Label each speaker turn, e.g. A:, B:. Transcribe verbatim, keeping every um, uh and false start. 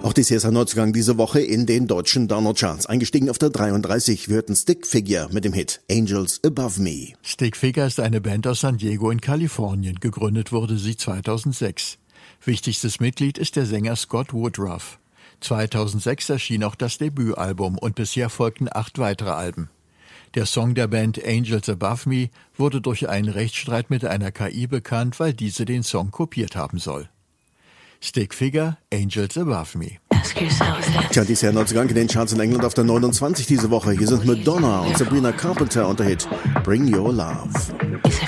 A: Auch die C S A-Neuzugang diese Woche in den deutschen Download-Charts. Eingestiegen auf der dreiunddreißig, wir hörten Stick Figure mit dem Hit Angels Above Me.
B: Stick Figure ist eine Band aus San Diego in Kalifornien. Gegründet wurde sie zweitausendsechs. Wichtigstes Mitglied ist der Sänger Scott Woodruff. zweitausendsechs erschien auch das Debütalbum und bisher folgten acht weitere Alben. Der Song der Band Angels Above Me wurde durch einen Rechtsstreit mit einer K I bekannt, weil diese den Song kopiert haben soll. Stick Figure, Angels Above Me.
A: Tja, die C S A-Neuzugang in den Charts in England auf der neunundzwanzig diese Woche. Hier sind Madonna und Sabrina Carpenter unter Hit Bring Your Love.